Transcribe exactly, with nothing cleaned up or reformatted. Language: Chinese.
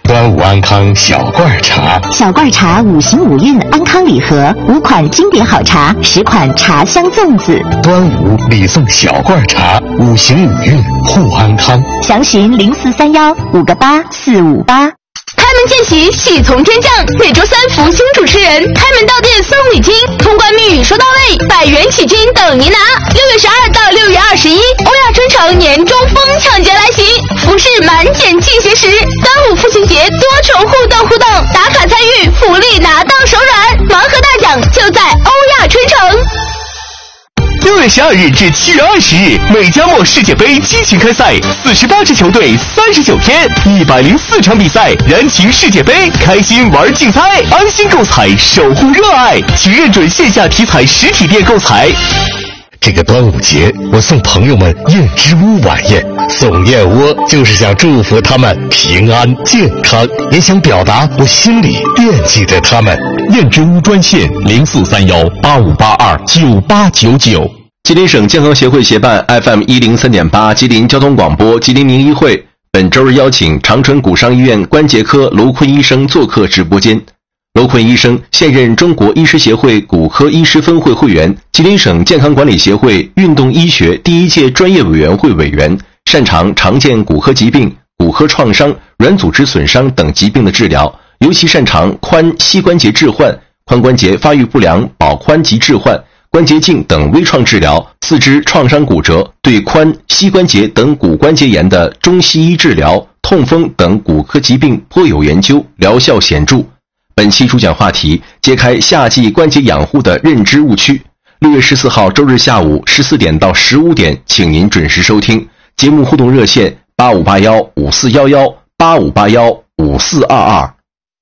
端午安康小罐茶， 小罐茶五行五运安康礼盒，五款经典好茶，十款茶香粽子。 端午礼送小罐茶，五行五运护安康。 详询零四三幺五个八四五八。 开门见喜，喜从天降。每周三福星主持人开门到店送礼金，通关密语说到位，百元起金等您拿。六月十二到六月二十一，欧亚春城年中疯抢节来袭，服饰满减进行时。端午父亲节多重互动互动，打卡参与，福利拿到手软，盲盒大奖就在欧亚春城。 六月十二日至七月二十日，美加墨世界杯激情开赛，四十八支球队，三十九天，一百零四场比赛，燃情世界杯，开心玩竞猜，安心购彩，守护热爱，请认准线下体彩实体店购彩。 这个端午节，我送朋友们燕之屋晚宴，送燕窝就是想祝福他们平安健康，也想表达我心里惦记着他们。 燕之屋专线零四三幺八五八二九八九九。 吉林省健康协会协办 F M 一零三点八 吉林交通广播吉林名医会，本周日邀请长春骨伤医院关节科娄坤医生做客直播间。娄坤医生现任中国医师协会骨科医师分会会员，吉林省健康管理协会运动医学第一届专业委员会委员，擅长常见骨科疾病、骨科创伤、软组织损伤等疾病的治疗，尤其擅长髋膝关节置换、髋关节发育不良保髋及置换、关节镜等微创治疗，四肢创伤骨折、对髋、膝关节等骨关节炎的中西医治疗、痛风等骨科疾病颇有研究，疗效显著。本期主讲话题：揭开夏季关节养护的认知误区。六月十四号周日下午十四点到十五点，请您准时收听。节目互动热线：八五八幺五四幺幺八五八幺五四二二。